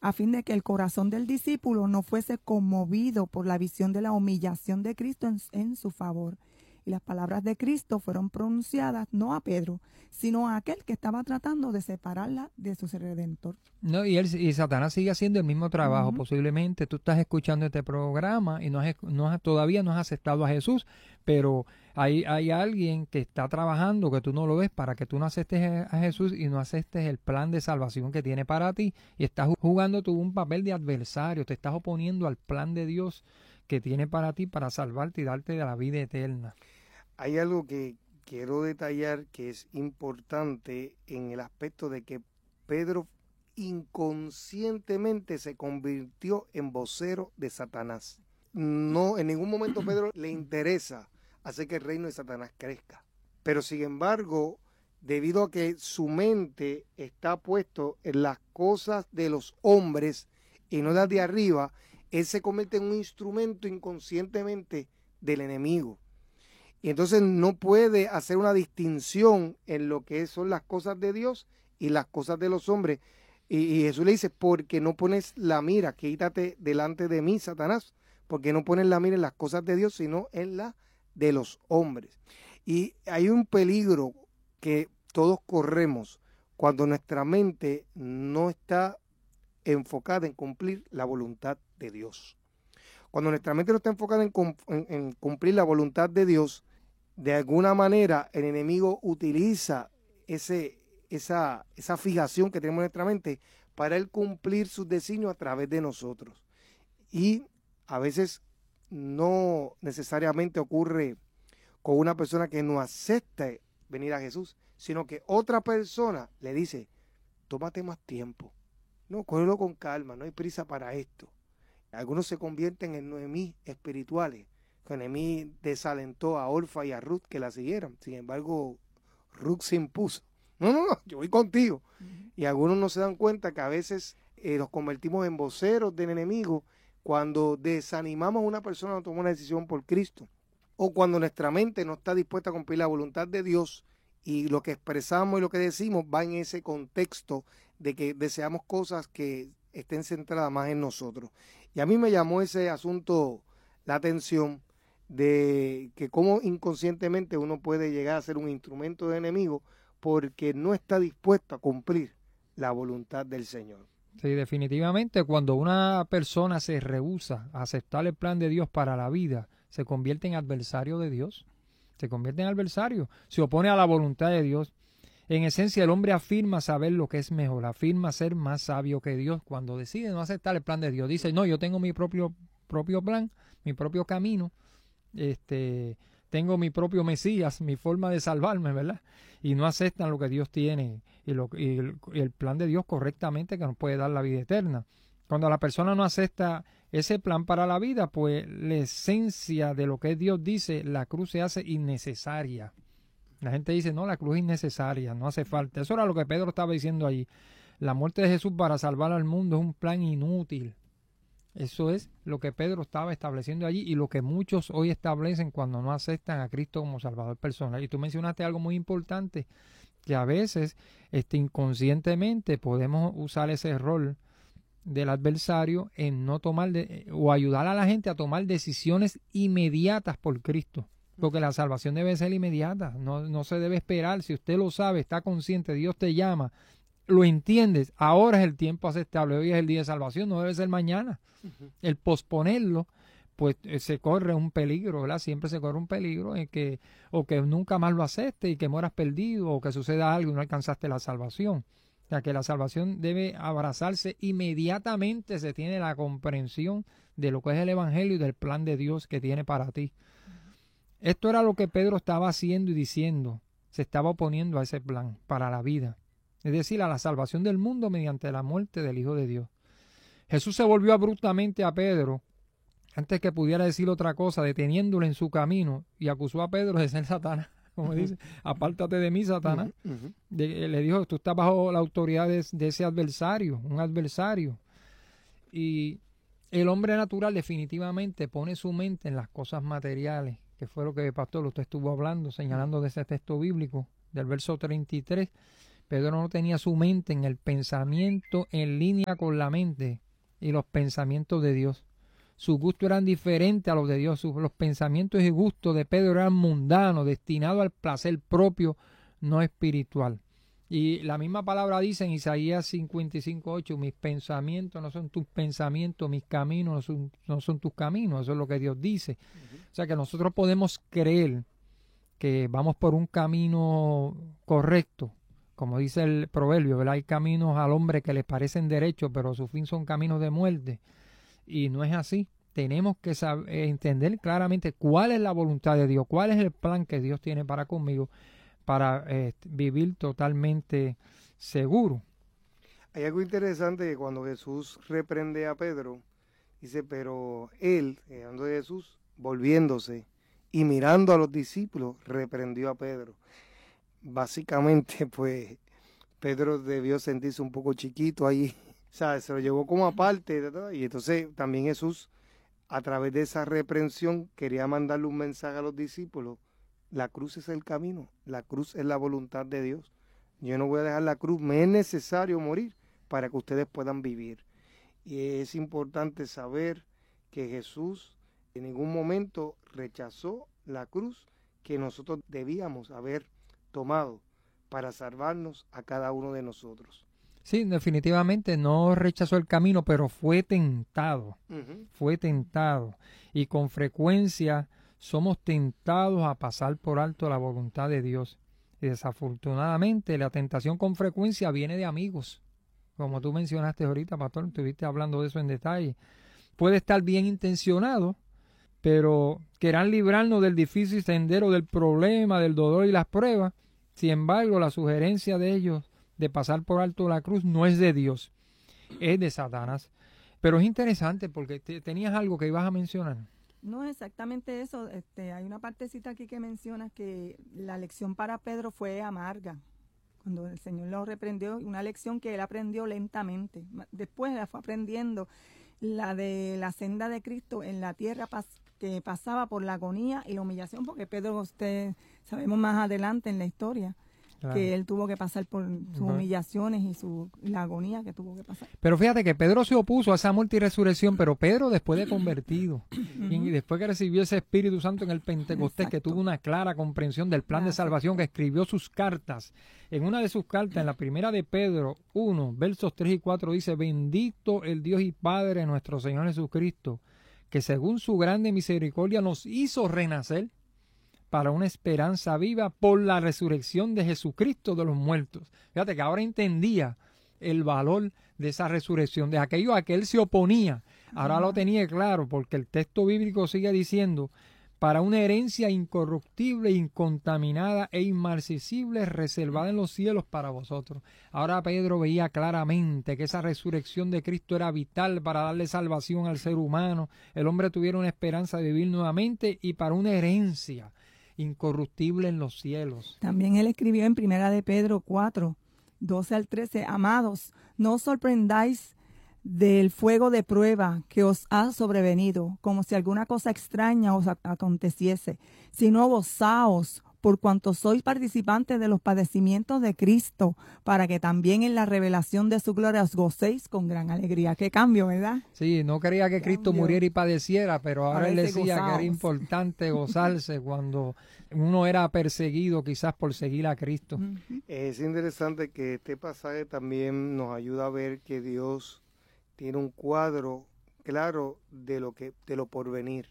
a fin de que el corazón del discípulo no fuese conmovido por la visión de la humillación de Cristo en su favor. Y las palabras de Cristo fueron pronunciadas no a Pedro, sino a aquel que estaba tratando de separarla de su Redentor. No, y Satanás sigue haciendo el mismo trabajo. Posiblemente tú estás escuchando este programa y todavía no has aceptado a Jesús, pero hay alguien que está trabajando que tú no lo ves para que tú no aceptes a Jesús y no aceptes el plan de salvación que tiene para ti. Y estás jugando tú un papel de adversario, te estás oponiendo al plan de Dios que tiene para ti, para salvarte y darte de la vida eterna. Hay algo que quiero detallar que es importante en el aspecto de que Pedro inconscientemente se convirtió en vocero de Satanás. No, en ningún momento Pedro le interesa hacer que el reino de Satanás crezca. Pero sin embargo, debido a que su mente está puesto en las cosas de los hombres y no las de arriba, él se convierte en un instrumento inconscientemente del enemigo. Y entonces no puede hacer una distinción en lo que son las cosas de Dios y las cosas de los hombres. Y Jesús le dice, porque no pones la mira, quítate delante de mí, Satanás, porque no pones la mira en las cosas de Dios, sino en las de los hombres. Y hay un peligro que todos corremos cuando nuestra mente no está enfocada en cumplir la voluntad de Dios. Cuando nuestra mente no está enfocada en cumplir la voluntad de Dios, de alguna manera el enemigo utiliza esa fijación que tenemos en nuestra mente para él cumplir sus designios a través de nosotros. Y a veces no necesariamente ocurre con una persona que no acepte venir a Jesús, sino que otra persona le dice, tómate más tiempo, no, cógelo con calma, no hay prisa para esto. Algunos se convierten en Noemí espirituales. Noemí desalentó a Orfa y a Ruth que la siguieran. Sin embargo, Ruth se impuso. No, yo voy contigo. Y algunos no se dan cuenta que a veces nos convertimos en voceros del enemigo cuando desanimamos a una persona a tomar una decisión por Cristo. O cuando nuestra mente no está dispuesta a cumplir la voluntad de Dios y lo que expresamos y lo que decimos va en ese contexto de que deseamos cosas que estén centradas más en nosotros. Y a mí me llamó ese asunto la atención de que cómo inconscientemente uno puede llegar a ser un instrumento del enemigo porque no está dispuesto a cumplir la voluntad del Señor. Sí, definitivamente cuando una persona se rehúsa a aceptar el plan de Dios para la vida, se convierte en adversario de Dios, se convierte en adversario, se opone a la voluntad de Dios. En esencia, el hombre afirma saber lo que es mejor, afirma ser más sabio que Dios cuando decide no aceptar el plan de Dios. Dice, no, yo tengo mi propio plan, mi propio camino, tengo mi propio Mesías, mi forma de salvarme, ¿verdad? Y no aceptan lo que Dios tiene y el plan de Dios correctamente que nos puede dar la vida eterna. Cuando la persona no acepta ese plan para la vida, pues la esencia de lo que Dios dice, la cruz se hace innecesaria. La gente dice, no, la cruz es innecesaria, no hace falta. Eso era lo que Pedro estaba diciendo allí. La muerte de Jesús para salvar al mundo es un plan inútil. Eso es lo que Pedro estaba estableciendo allí y lo que muchos hoy establecen cuando no aceptan a Cristo como Salvador personal. Y tú mencionaste algo muy importante, que a veces inconscientemente podemos usar ese rol del adversario en no tomar o ayudar a la gente a tomar decisiones inmediatas por Cristo. Porque la salvación debe ser inmediata, no se debe esperar. Si usted lo sabe, está consciente, Dios te llama, lo entiendes, ahora es el tiempo aceptable, hoy es el día de salvación, no debe ser mañana. El posponerlo, pues se corre un peligro, ¿verdad? Siempre se corre un peligro en que nunca más lo aceptes y que mueras perdido o que suceda algo y no alcanzaste la salvación. O sea, que la salvación debe abrazarse inmediatamente, se tiene la comprensión de lo que es el Evangelio y del plan de Dios que tiene para ti. Esto era lo que Pedro estaba haciendo y diciendo, se estaba oponiendo a ese plan para la vida, es decir, a la salvación del mundo mediante la muerte del Hijo de Dios. Jesús se volvió abruptamente a Pedro, antes que pudiera decir otra cosa, deteniéndolo en su camino, y acusó a Pedro de ser Satanás, como dice, apártate de mí, Satanás. Le dijo, tú estás bajo la autoridad de ese adversario, un adversario. Y el hombre natural definitivamente pone su mente en las cosas materiales, que fue lo que, pastor, usted estuvo hablando, señalando de ese texto bíblico, del verso 33, Pedro no tenía su mente en el pensamiento en línea con la mente y los pensamientos de Dios. Sus gustos eran diferentes a los de Dios. Los pensamientos y gustos de Pedro eran mundanos, destinados al placer propio, no espiritual. Y la misma palabra dice en Isaías 55:8, mis pensamientos no son tus pensamientos, mis caminos no son tus caminos. Eso es lo que Dios dice. O sea que nosotros podemos creer que vamos por un camino correcto, como dice el proverbio, ¿verdad? Hay caminos al hombre que les parecen derechos, pero su fin son caminos de muerte. Y no es así. Tenemos que entender claramente cuál es la voluntad de Dios, cuál es el plan que Dios tiene para conmigo, para vivir totalmente seguro. Hay algo interesante que cuando Jesús reprende a Pedro, dice, pero él, hablando de Jesús, volviéndose y mirando a los discípulos, reprendió a Pedro. Básicamente, pues, Pedro debió sentirse un poco chiquito ahí, ¿sabes? Se lo llevó como aparte, ¿verdad? Y entonces también Jesús, a través de esa reprensión, quería mandarle un mensaje a los discípulos. La cruz es el camino, la cruz es la voluntad de Dios. Yo no voy a dejar la cruz, me es necesario morir para que ustedes puedan vivir. Y es importante saber que Jesús en ningún momento rechazó la cruz que nosotros debíamos haber tomado para salvarnos a cada uno de nosotros. Sí, definitivamente no rechazó el camino, pero fue tentado. Fue tentado. Y con frecuencia somos tentados a pasar por alto la voluntad de Dios. Y desafortunadamente la tentación con frecuencia viene de amigos. Como tú mencionaste ahorita, pastor, estuviste hablando de eso en detalle. Puede estar bien intencionado, pero querrán librarnos del difícil sendero del problema, del dolor y las pruebas. Sin embargo, la sugerencia de ellos de pasar por alto la cruz no es de Dios, es de Satanás. Pero es interesante porque tenías algo que ibas a mencionar. No es exactamente eso. Hay una partecita aquí que menciona que la lección para Pedro fue amarga. Cuando el Señor lo reprendió, una lección que él aprendió lentamente. Después la fue aprendiendo, la de la senda de Cristo en la tierra, que pasaba por la agonía y la humillación, porque Pedro, sabemos más adelante en la historia, claro, que él tuvo que pasar por sus humillaciones y la agonía que tuvo que pasar. Pero fíjate que Pedro se opuso a esa muerte y resurrección, pero Pedro después de convertido y después que recibió ese Espíritu Santo en el Pentecostés, que tuvo una clara comprensión del plan de salvación, que escribió sus cartas. En una de sus cartas, en la primera de Pedro 1, versos 3 y 4, dice: bendito el Dios y Padre de nuestro Señor Jesucristo, que según su grande misericordia nos hizo renacer para una esperanza viva por la resurrección de Jesucristo de los muertos. Fíjate que ahora entendía el valor de esa resurrección, de aquello a que él se oponía. Ahora lo tenía claro, porque el texto bíblico sigue diciendo: para una herencia incorruptible, incontaminada e inmarcesible, reservada en los cielos para vosotros. Ahora Pedro veía claramente que esa resurrección de Cristo era vital para darle salvación al ser humano. El hombre tuviera una esperanza de vivir nuevamente y para una herencia incorruptible en los cielos. También él escribió en Primera de Pedro 4, 12 al 13, amados, no os sorprendáis del fuego de prueba que os ha sobrevenido, como si alguna cosa extraña os aconteciese, sino gozaos por cuanto sois participantes de los padecimientos de Cristo, para que también en la revelación de su gloria os gocéis con gran alegría. Qué cambio, ¿verdad? Sí, no quería que Cristo muriera y padeciera, pero ahora él decía que era importante gozarse cuando uno era perseguido quizás por seguir a Cristo. Es interesante que este pasaje también nos ayuda a ver que Dios tiene un cuadro claro de lo porvenir.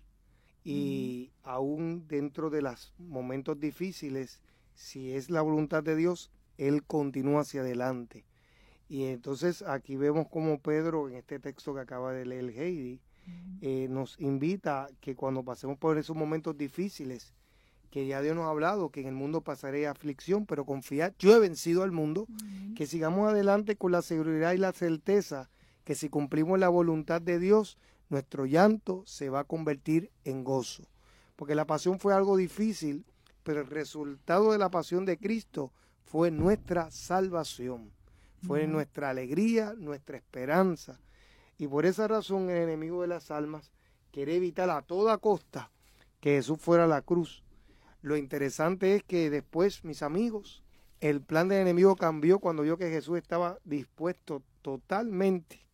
Y aún dentro de los momentos difíciles, si es la voluntad de Dios, Él continúa hacia adelante. Y entonces aquí vemos como Pedro, en este texto que acaba de leer Heidi, nos invita a que cuando pasemos por esos momentos difíciles, que ya Dios nos ha hablado, que en el mundo pasaré aflicción, pero confiad, yo he vencido al mundo, que sigamos adelante con la seguridad y la certeza que si cumplimos la voluntad de Dios, nuestro llanto se va a convertir en gozo. Porque la pasión fue algo difícil, pero el resultado de la pasión de Cristo fue nuestra salvación, fue nuestra alegría, nuestra esperanza. Y por esa razón el enemigo de las almas quiere evitar a toda costa que Jesús fuera a la cruz. Lo interesante es que después, mis amigos, El plan del enemigo cambió cuando vio que Jesús estaba dispuesto totalmente